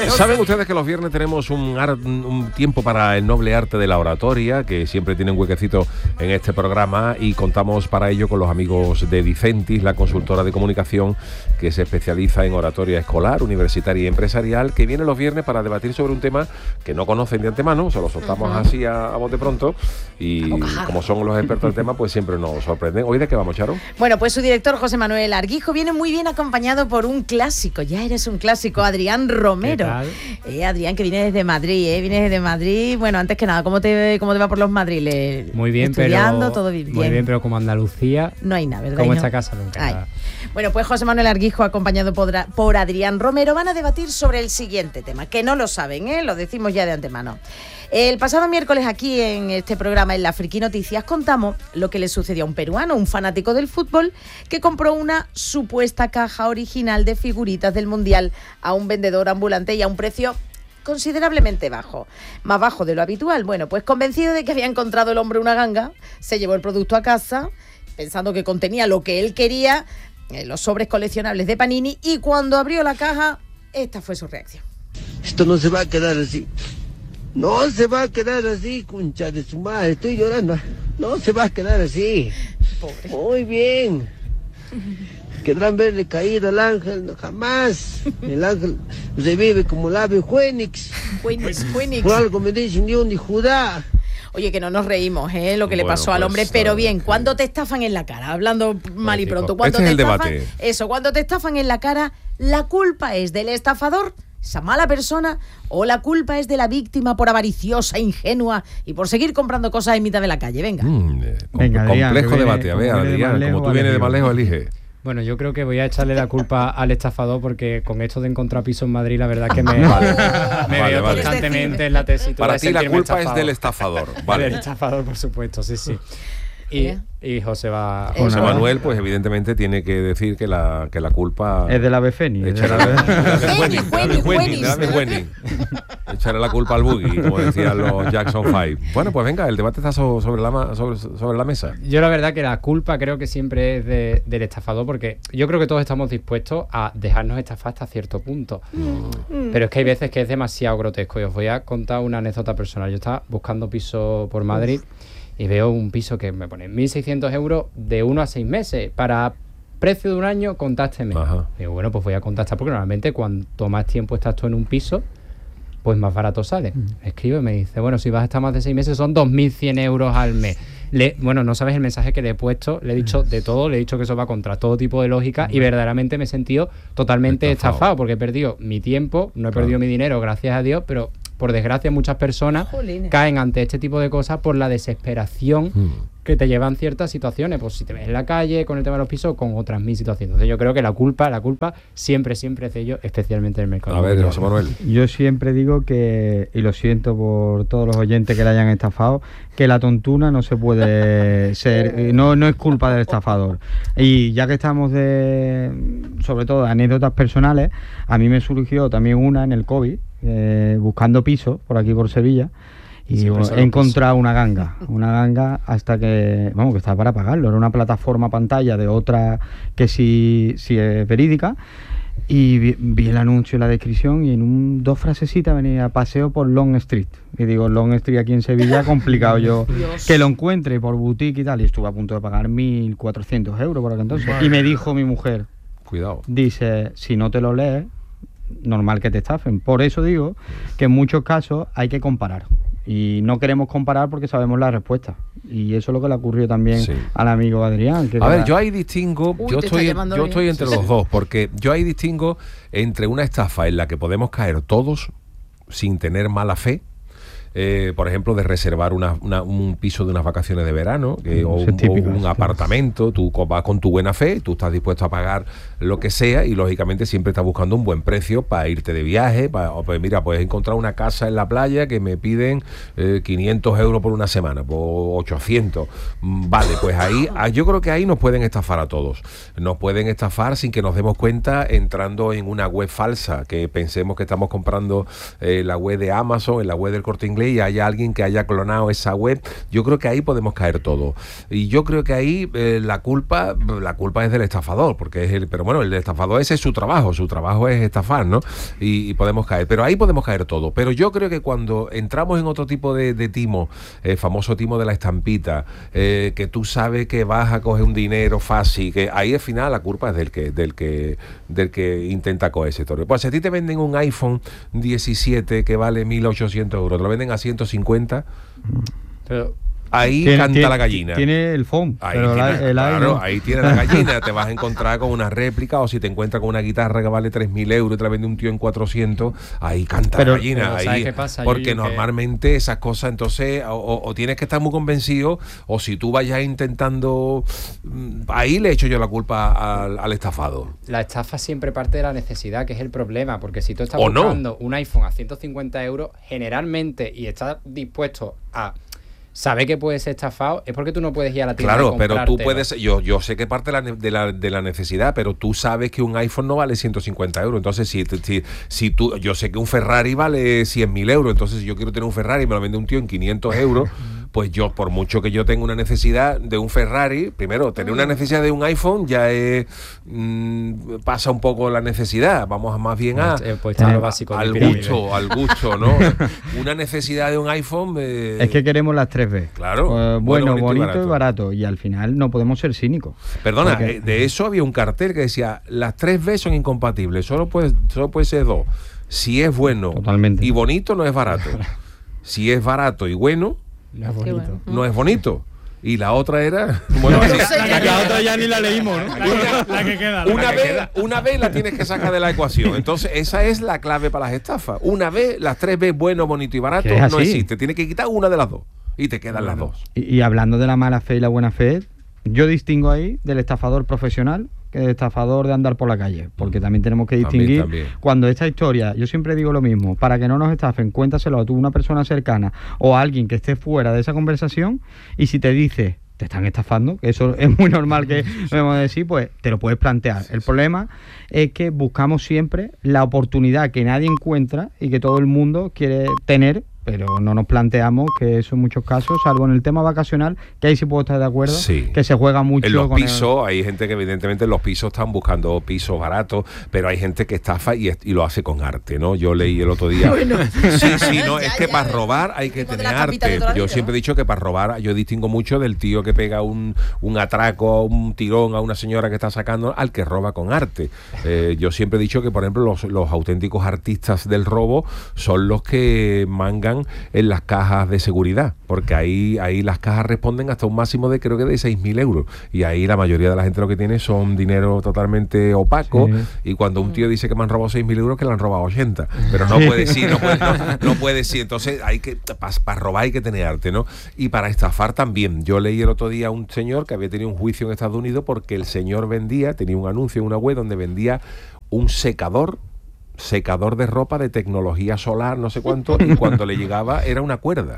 ¿Saben ustedes que los viernes tenemos un tiempo para el noble arte de la oratoria, que siempre tiene un huequecito en este programa, y contamos para ello con los amigos de Dicentis, la consultora de comunicación que se especializa en oratoria escolar, universitaria y empresarial, que viene los viernes para debatir sobre un tema que no conocen de antemano, se lo soltamos así a bote pronto, y como son los expertos del tema, pues siempre nos sorprenden. ¿Hoy de qué vamos, Charo? Bueno, pues su director, José Manuel Arguijo, viene muy bien acompañado por un clásico, ya eres un clásico, Adrián Romero. Adrián, que viene desde Madrid, Bueno, antes que nada, ¿cómo te va por los madriles? Muy bien, estudiando, todo bien. Muy bien, pero como Andalucía, no hay nada, ¿verdad? Como esta casa nunca. Ay. Bueno, pues José Manuel Arguijo, acompañado por Adrián Romero, van a debatir sobre el siguiente tema, que no lo saben, lo decimos ya de antemano. El pasado miércoles aquí en este programa, en la Friki Noticias, contamos lo que le sucedió a un peruano, un fanático del fútbol, que compró una supuesta caja original de figuritas del Mundial a un vendedor ambulante y a un precio considerablemente bajo, más bajo de lo habitual. Bueno, pues convencido de que había encontrado el hombre una ganga, se llevó el producto a casa, pensando que contenía lo que él quería, los sobres coleccionables de Panini, y cuando abrió la caja, esta fue su reacción. Esto no se va a quedar así. No se va a quedar así, concha de su madre. Estoy llorando. No se va a quedar así. Pobre. Muy bien. Querrán verle caído al ángel. No, jamás. El ángel revive como el ave Fénix. Fénix. Por algo me dicen Dios ni Judá. Oye, que no nos reímos, lo que le pasó al hombre, pero bien, cuando te estafan en la cara, hablando mal y pronto, cuando este te es el estafan, debate. Cuando te estafan en la cara, ¿la culpa es del estafador, esa mala persona, o la culpa es de la víctima por avariciosa, ingenua y por seguir comprando cosas en mitad de la calle? Venga. Venga, Adrián, complejo debate. A ver, Adrián, como tú vienes de más lejos, elige. Bueno, yo creo que voy a echarle la culpa al estafador, porque con esto de encontrar piso en Madrid, la verdad es que me veo constantemente en la tesis. Para ti la culpa es del estafador. Vale. Del estafador, por supuesto, sí. Y José Manuel, pues evidentemente tiene que decir que la culpa es del ave Fénix. Echarle la culpa al buggy, como decían los Jackson 5. Bueno, pues venga, el debate está sobre la mesa. Yo la verdad que la culpa creo que siempre es del estafador, porque yo creo que todos estamos dispuestos a dejarnos estafar hasta cierto punto. Pero es que hay veces que es demasiado grotesco. Y os voy a contar una anécdota personal. Yo estaba buscando piso por Madrid y veo un piso que me pone 1.600 euros de 1 a 6 meses. Para precio de un año, contácteme. Digo, bueno, pues voy a contactar, porque normalmente cuanto más tiempo estás tú en un piso, pues más barato sale. Escribe y me dice, bueno, si vas a estar más de 6 meses son 2.100 euros al mes. Bueno, no sabes el mensaje que le he puesto, le he dicho de todo, le he dicho que eso va contra todo tipo de lógica, y verdaderamente me he sentido totalmente estafado, porque he perdido mi tiempo, no he perdido mi dinero, gracias a Dios, pero por desgracia muchas personas caen ante este tipo de cosas por la desesperación que te llevan ciertas situaciones, pues si te ves en la calle con el tema de los pisos, con otras mil situaciones. Entonces yo creo que la culpa siempre es de ellos, especialmente del mercado. A ver, José Manuel. Yo siempre digo que, y lo siento por todos los oyentes que le hayan estafado, que la tontuna no se puede ser, no es culpa del estafador. Y ya que estamos sobre todo anécdotas personales, a mí me surgió también una en el COVID, buscando pisos por aquí por Sevilla, y he encontrado una ganga hasta que estaba para pagarlo. Era una plataforma pantalla de otra que sí es verídica, y vi el anuncio en la descripción, y en 2 frasecitas venía paseo por Long Street. Y digo, Long Street aquí en Sevilla, complicado yo que lo encuentre por boutique y tal. Y estuve a punto de pagar 1.400 euros por aquel entonces. Y me dijo mi mujer, cuidado, dice, si no te lo lees, normal que te estafen. Por eso digo que en muchos casos hay que comparar. Y no queremos comparar porque sabemos la respuesta. Y eso es lo que le ocurrió también al amigo Adrián. Que yo ahí distingo, yo estoy entre los dos, porque yo ahí distingo entre una estafa en la que podemos caer todos sin tener mala fe. Por ejemplo, de reservar un piso de unas vacaciones de verano, o un apartamento. Tú vas con tu buena fe, tú estás dispuesto a pagar lo que sea, y lógicamente siempre estás buscando un buen precio para irte de viaje. Pues mira, puedes encontrar una casa en la playa que me piden 500 euros por una semana, por 800. Vale, pues ahí yo creo que ahí nos pueden estafar a todos. Nos pueden estafar sin que nos demos cuenta, entrando en una web falsa, que pensemos que estamos comprando la web de Amazon, en la web del Corte Inglés, inglés y haya alguien que haya clonado esa web, yo creo que ahí podemos caer todo. Y yo creo que ahí la culpa es del estafador, porque es pero bueno, el estafador ese es su trabajo es estafar, ¿no? Y podemos caer, pero ahí podemos caer todo. Pero yo creo que cuando entramos en otro tipo de timo, el famoso timo de la estampita, que tú sabes que vas a coger un dinero fácil, que ahí al final la culpa es del que intenta coger ese toro. Pues si a ti te venden un iPhone 17 que vale 1.800 euros, te lo venden a 150, pero ahí canta la gallina. Tiene el phone. Ahí tiene la gallina. Te vas a encontrar con una réplica, o si te encuentras con una guitarra que vale 3.000 euros y te la vende un tío en 400, ahí canta la gallina. Pero ¿sabes qué pasa, porque normalmente esas cosas, entonces, o tienes que estar muy convencido, o si tú vayas intentando, ahí le echo yo la culpa al estafado. La estafa siempre parte de la necesidad, que es el problema, porque si tú estás buscando un iPhone a 150 euros, generalmente, y estás dispuesto a sabe que puede ser estafado, es porque tú no puedes ir a la tienda. Claro, pero tú puedes, yo sé que parte de la necesidad, pero tú sabes que un iPhone no vale 150 euros. Entonces, si tú, yo sé que un Ferrari vale 100.000 euros, entonces si yo quiero tener un Ferrari y me lo vende un tío en 500 euros, pues yo, por mucho que yo tenga una necesidad de un Ferrari, primero, tener una necesidad de un iPhone ya es pasa un poco la necesidad, vamos más bien al gusto, ¿no? Una necesidad de un iPhone... es que queremos las 3B. Claro. Bueno, bonito y barato. Y al final no podemos ser cínicos. Perdona, de eso había un cartel que decía, las 3B son incompatibles, solo puede ser 2. Si es bueno y bonito, no es barato. Si es barato y bueno... no es bonito. Y la otra era... Bueno, la otra ya ni la leímos, ¿no? La que queda. Una vez la tienes que sacar de la ecuación. Entonces, esa es la clave para las estafas. Una vez, las 3B, bueno, bonito y barato, no existe. Tienes que quitar una de las dos. Y te quedan las dos. Y hablando de la mala fe y la buena fe, yo distingo ahí del estafador profesional que del estafador de andar por la calle, porque también tenemos que distinguir cuando esta historia, yo siempre digo lo mismo, para que no nos estafen, cuéntaselo a tú, una persona cercana o a alguien que esté fuera de esa conversación, y si te dice te están estafando, que eso es muy normal que debemos decir, pues te lo puedes plantear. El problema es que buscamos siempre la oportunidad que nadie encuentra y que todo el mundo quiere tener, pero no nos planteamos que eso en muchos casos, salvo en el tema vacacional, que ahí sí puedo estar de acuerdo, que se juega mucho en los pisos. Hay gente que evidentemente en los pisos están buscando pisos baratos, pero hay gente que estafa y lo hace con arte, ¿no? Yo leí el otro día es que para robar hay que tener arte. Yo siempre he dicho que para robar, yo distingo mucho del tío que pega un atraco, un tirón a una señora que está sacando, al que roba con arte. Yo siempre he dicho que, por ejemplo, los auténticos artistas del robo son los que mangan en las cajas de seguridad, porque ahí las cajas responden hasta un máximo de, creo que de 6.000 euros, y ahí la mayoría de la gente lo que tiene son dinero totalmente opaco, y cuando un tío dice que me han robado 6.000 euros, que le han robado 80, pero no puede decir, no puede decir. Entonces hay que, para robar hay que tener arte, ¿no? Y para estafar también. Yo leí el otro día a un señor que había tenido un juicio en Estados Unidos porque el señor tenía un anuncio en una web donde vendía un secador de ropa de tecnología solar, no sé cuánto, y cuando le llegaba era una cuerda.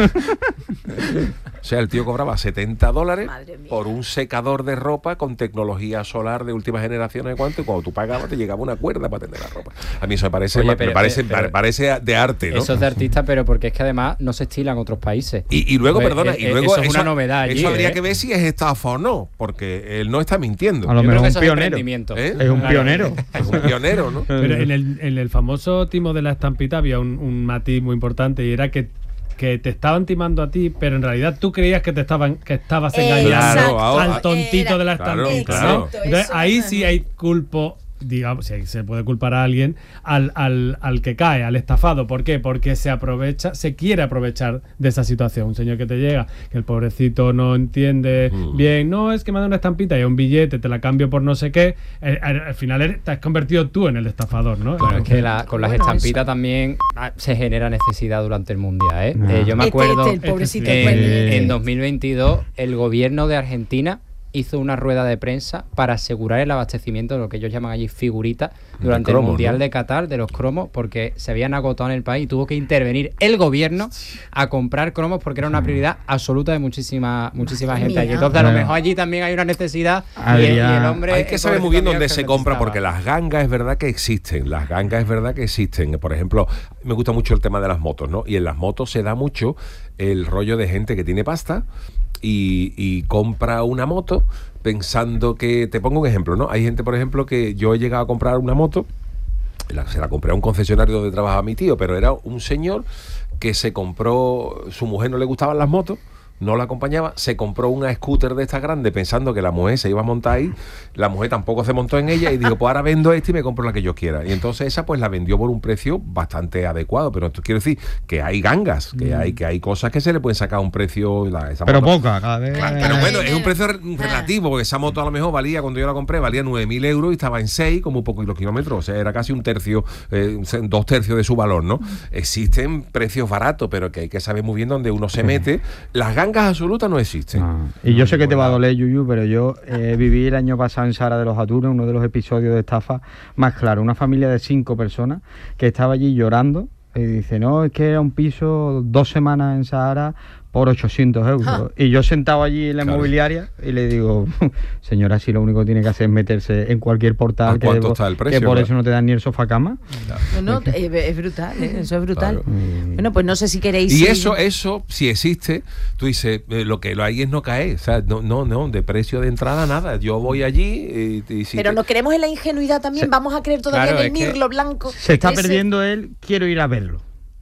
O sea, el tío cobraba $70 por un secador de ropa con tecnología solar de última generación, de cuánto, y cuando tú pagabas te llegaba una cuerda para tener la ropa. A mí eso me parece de arte, ¿no? Eso es de artista, pero porque es que además no se estila en otros países. Y luego, pues, perdona, y luego eso es una novedad allí, eso habría que ver si es estafa o no, porque él no está mintiendo. A lo mejor es un pionero. Es un pionero. Es un pionero, ¿no? Pero en el famoso timo de la estampita había un matiz muy importante, y era que te estaban timando a ti, pero en realidad tú creías que estabas engañando al tontito de la estampita. Claro. Entonces ahí sí hay culpo, digamos, si se puede culpar a alguien, al que cae, al estafado. ¿Por qué? Porque se quiere aprovechar de esa situación. Un señor que te llega, que el pobrecito no entiende bien, no, es que me da una estampita y un billete, te la cambio por no sé qué, al final te has convertido tú en el estafador, ¿no? Claro, es que con las estampitas también se genera necesidad durante el Mundial, ¿eh? Yo me acuerdo, el pobrecito en 2022, el gobierno de Argentina hizo una rueda de prensa para asegurar el abastecimiento de lo que ellos llaman allí figuritas durante el Mundial de Qatar, de los cromos, porque se habían agotado en el país y tuvo que intervenir el gobierno a comprar cromos porque era una prioridad absoluta de muchísima gente allí. Entonces a lo mejor allí también hay una necesidad y el hombre... Hay que saber muy bien dónde se compra, porque las gangas es verdad que existen, Por ejemplo, me gusta mucho el tema de las motos, ¿no? Y en las motos se da mucho el rollo de gente que tiene pasta y compra una moto pensando que... Te pongo un ejemplo, ¿no? Hay gente, por ejemplo, que yo he llegado a comprar una moto, se la compré a un concesionario donde trabajaba mi tío, pero era un señor que se compró... Su mujer no le gustaban las motos, no la acompañaba, se compró una scooter de esta grande pensando que la mujer se iba a montar ahí, la mujer tampoco se montó en ella y dijo, pues ahora vendo esta y me compro la que yo quiera. Y entonces esa pues la vendió por un precio bastante adecuado, pero esto quiero decir que hay gangas, que hay cosas que se le pueden sacar a un precio... Pero poca, cada vez... Claro, pero bueno, es un precio relativo, porque esa moto a lo mejor valía, cuando yo la compré, valía 9.000 euros y estaba en 6, como un poco los kilómetros, o sea, era casi un tercio, 2/3 de su valor, ¿no? Existen precios baratos, pero que hay que saber muy bien dónde uno se mete. Las gangas absolutas no existen. Y yo sé que te va a doler, Yuyu, pero yo viví el año pasado en Sara de los Atunes, uno de los episodios de estafa más claro. Una familia de 5 personas que estaba allí llorando y dice, no, es que era un piso 2 semanas en Sahara por 800 euros. Y yo sentado allí en la inmobiliaria y le digo, señora, si lo único que tiene que hacer es meterse en cualquier portal, ¿cuánto está el precio, que por eso no te dan ni el sofá cama. No, es brutal, eso es brutal. Bueno, pues no sé si queréis... Y eso, si existe, tú dices, lo que hay es no caer, o sea, no, de precio de entrada nada. Yo voy allí y si pero no creemos en la ingenuidad también, vamos a creer todavía en el mirlo blanco. Se está perdiendo quiero ir a verlo.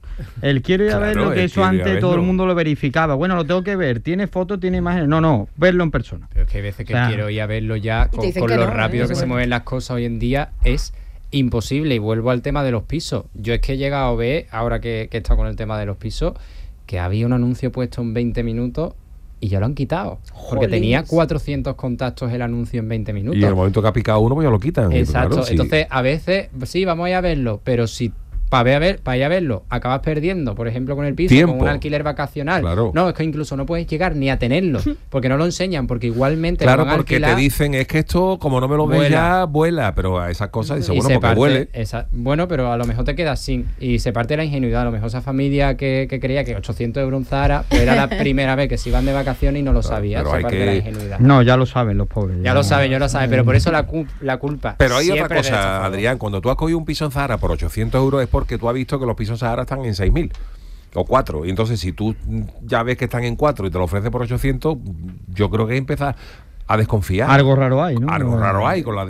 El quiero ir a verlo, que eso antes todo el mundo lo verificaba. Bueno, lo tengo que ver. ¿Tiene fotos? ¿Tiene imágenes? No, verlo en persona. Pero es que hay veces que quiero ir a verlo ya, con lo rápido que se mueven las cosas hoy en día, es imposible. Y vuelvo al tema de los pisos. Yo es que he llegado a ver, ahora que he estado con el tema de los pisos, que había un anuncio puesto en 20 minutos y ya lo han quitado. Porque tenía 400 contactos el anuncio en 20 minutos. Y en el momento que ha picado uno, pues ya lo quitan. Exacto. Claro, sí. Entonces, a veces, sí, vamos a ir a verlo, pero si para ir a verlo acabas perdiendo, por ejemplo, con el piso, tiempo, con un alquiler vacacional. Claro. No, es que incluso no puedes llegar ni a tenerlo, porque no lo enseñan, porque igualmente claro, lo van a porque alquilar, te dicen, es que esto, como no me lo ves ya, vuela, pero a esas cosas dice, bueno, porque huele. Bueno, pero a lo mejor te quedas sin, y se parte de la ingenuidad. A lo mejor esa familia que creía que 800 euros en Zara, pues era la primera vez que se iban de vacaciones y no lo sabía. Pero se hay parte de la ingenuidad. No, ya lo saben los pobres. Ya lo saben, pero por eso la culpa. Pero hay otra cosa, Adrián, cuando tú has cogido un piso en Zara por 800 euros es porque tú has visto que los pisos en Zara están en 6.000 o 4, y entonces si tú ya ves que están en 4 y te lo ofrece por 800, yo creo que empiezas a desconfiar. Algo raro hay, ¿no? Algo raro hay con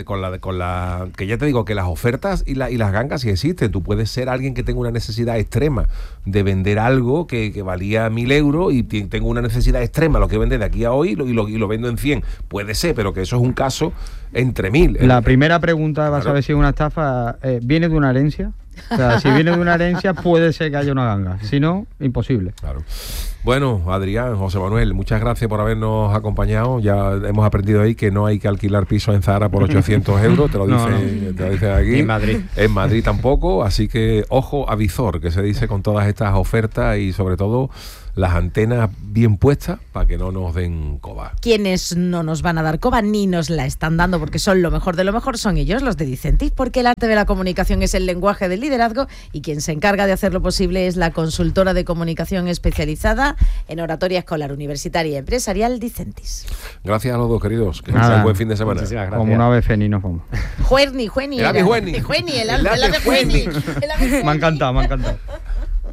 la que ya te digo que las ofertas y las gangas sí existen. Tú puedes ser alguien que tenga una necesidad extrema de vender algo que valía 1.000 euros y tengo una necesidad extrema, lo que vende de aquí a hoy y lo vendo en 100. Puede ser, pero que eso es un caso entre 1.000. La primera pregunta, vas a ver si es una estafa, ¿viene de una herencia? O sea, si viene de una herencia puede ser que haya una ganga, si no, imposible. Claro. Bueno, Adrián, José Manuel, muchas gracias por habernos acompañado. Ya hemos aprendido ahí que no hay que alquilar pisos en Zara por 800 euros, te lo dicen aquí. En Madrid tampoco, así que ojo a visor, que se dice con todas estas ofertas, y sobre todo las antenas bien puestas para que no nos den coba. Quienes no nos van a dar coba ni nos la están dando porque son lo mejor de lo mejor son ellos, los de Dicentis, porque el arte de la comunicación es el lenguaje del liderazgo y quien se encarga de hacerlo posible es la consultora de comunicación especializada en oratoria escolar, universitaria y empresarial Dicentis. Gracias a los dos, queridos. Que tengan buen fin de semana. Como una ave feni nos vamos. Jueni. El ave Jueni. Me ha encantado.